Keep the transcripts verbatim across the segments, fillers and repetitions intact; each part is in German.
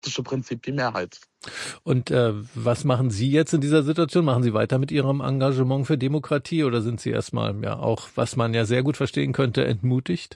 demokratische Prinzip die Mehrheit. Und äh, was machen Sie jetzt in dieser Situation? Machen Sie weiter mit Ihrem Engagement für Demokratie oder sind Sie erstmal, ja auch, was man ja sehr gut verstehen könnte, entmutigt?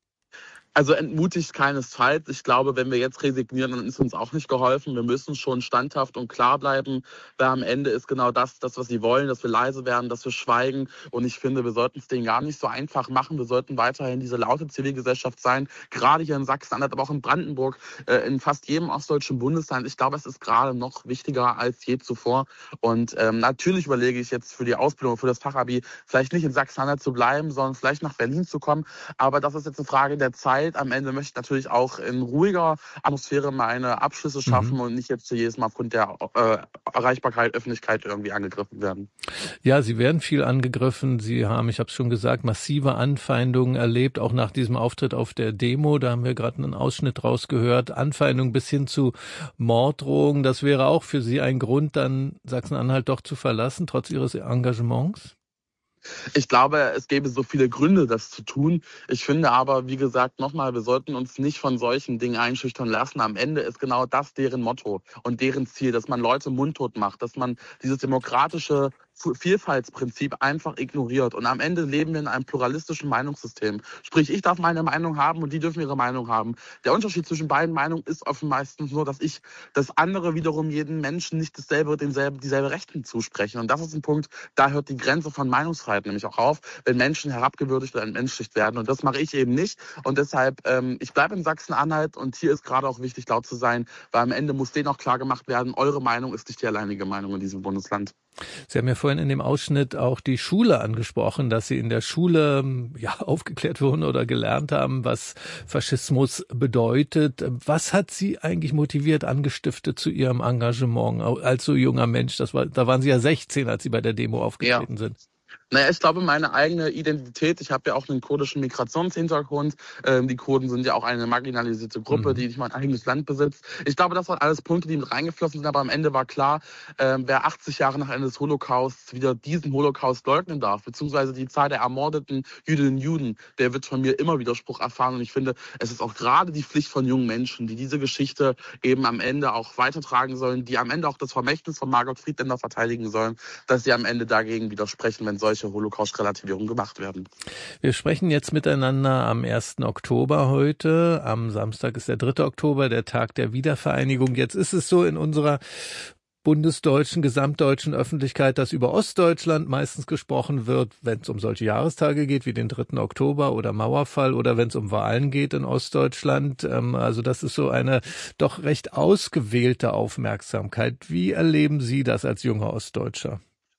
Also entmutigt keinesfalls. Ich glaube, wenn wir jetzt resignieren, dann ist uns auch nicht geholfen. Wir müssen schon standhaft und klar bleiben, weil am Ende ist genau das, das, was sie wollen, dass wir leise werden, dass wir schweigen. Und ich finde, wir sollten es denen gar nicht so einfach machen. Wir sollten weiterhin diese laute Zivilgesellschaft sein, gerade hier in Sachsen-Anhalt, aber auch in Brandenburg, äh, in fast jedem ostdeutschen Bundesland. Ich glaube, es ist gerade noch wichtiger als je zuvor. Und ähm, natürlich überlege ich jetzt für die Ausbildung, für das Fachabi, vielleicht nicht in Sachsen-Anhalt zu bleiben, sondern vielleicht nach Berlin zu kommen. Aber das ist jetzt eine Frage der Zeit. Am Ende möchte ich natürlich auch in ruhiger Atmosphäre meine Abschlüsse schaffen mhm. und nicht jetzt jedes Mal aufgrund der äh, Erreichbarkeit, Öffentlichkeit irgendwie angegriffen werden. Ja, Sie werden viel angegriffen. Sie haben, ich habe es schon gesagt, massive Anfeindungen erlebt, auch nach diesem Auftritt auf der Demo. Da haben wir gerade einen Ausschnitt draus gehört. Anfeindungen bis hin zu Morddrohungen. Das wäre auch für Sie ein Grund, dann Sachsen-Anhalt doch zu verlassen, trotz Ihres Engagements? Ich glaube, es gäbe so viele Gründe, das zu tun. Ich finde aber, wie gesagt, nochmal, wir sollten uns nicht von solchen Dingen einschüchtern lassen. Am Ende ist genau das deren Motto und deren Ziel, dass man Leute mundtot macht, dass man dieses demokratische Vielfaltsprinzip einfach ignoriert. Und am Ende leben wir in einem pluralistischen Meinungssystem. Sprich, ich darf meine Meinung haben und die dürfen ihre Meinung haben. Der Unterschied zwischen beiden Meinungen ist oft meistens nur, dass ich, dass andere wiederum jedem Menschen nicht dasselbe, denselbe, dieselbe Rechten zusprechen. Und das ist ein Punkt, da hört die Grenze von Meinungsfreiheit nämlich auch auf, wenn Menschen herabgewürdigt oder entmenschlicht werden. Und das mache ich eben nicht. Und deshalb, ähm, ich bleibe in Sachsen-Anhalt und hier ist gerade auch wichtig, laut zu sein, weil am Ende muss denen auch klar gemacht werden, eure Meinung ist nicht die alleinige Meinung in diesem Bundesland. Sie haben ja vorhin in dem Ausschnitt auch die Schule angesprochen, dass Sie in der Schule ja aufgeklärt wurden oder gelernt haben, was Faschismus bedeutet. Was hat Sie eigentlich motiviert, angestiftet zu Ihrem Engagement als so junger Mensch? Das war, da waren Sie ja sechzehn, als Sie bei der Demo aufgetreten ja. sind. Naja, ich glaube, meine eigene Identität, ich habe ja auch einen kurdischen Migrationshintergrund, ähm, die Kurden sind ja auch eine marginalisierte Gruppe, mhm. die nicht mal ein eigenes Land besitzt. Ich glaube, das waren alles Punkte, die mit reingeflossen sind, aber am Ende war klar, ähm, wer achtzig Jahre nach Ende des Holocausts wieder diesen Holocaust leugnen darf, beziehungsweise die Zahl der ermordeten Jüdinnen und Juden, der wird von mir immer Widerspruch erfahren. Und ich finde, es ist auch gerade die Pflicht von jungen Menschen, die diese Geschichte eben am Ende auch weitertragen sollen, die am Ende auch das Vermächtnis von Margot Friedländer verteidigen sollen, dass sie am Ende dagegen widersprechen, wenn solche Holocaust-Relativierungen gemacht werden. Wir sprechen jetzt miteinander am ersten Oktober heute. Am Samstag ist der dritte Oktober, der Tag der Wiedervereinigung. Jetzt ist es so in unserer bundesdeutschen, gesamtdeutschen Öffentlichkeit, dass über Ostdeutschland meistens gesprochen wird, wenn es um solche Jahrestage geht, wie den dritten Oktober oder Mauerfall oder wenn es um Wahlen geht in Ostdeutschland. Also das ist so eine doch recht ausgewählte Aufmerksamkeit. Wie erleben Sie das als junger Ostdeutscher?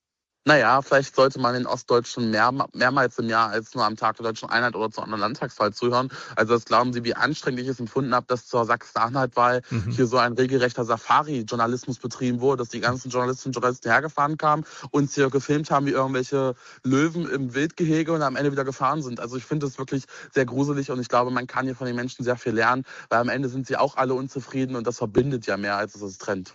Naja, vielleicht sollte man den Ostdeutschen mehr, mehrmals im Jahr als nur am Tag der Deutschen Einheit oder zu einem Landtagswahl zuhören. Also das glauben Sie, wie anstrengend ich es empfunden habe, dass zur Sachsen-Anhalt-Wahl mhm. hier so ein regelrechter Safari-Journalismus betrieben wurde, dass die ganzen Journalistinnen und Journalisten hergefahren kamen, uns hier gefilmt haben wie irgendwelche Löwen im Wildgehege und am Ende wieder gefahren sind. Also ich finde das wirklich sehr gruselig und ich glaube, man kann hier von den Menschen sehr viel lernen, weil am Ende sind sie auch alle unzufrieden und das verbindet ja mehr, als es es trennt.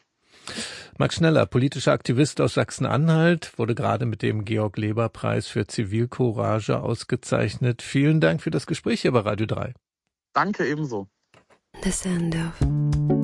Max Schneller, politischer Aktivist aus Sachsen-Anhalt, wurde gerade mit dem Georg-Leber-Preis für Zivilcourage ausgezeichnet. Vielen Dank für das Gespräch hier bei Radio drei. Danke ebenso. The sound of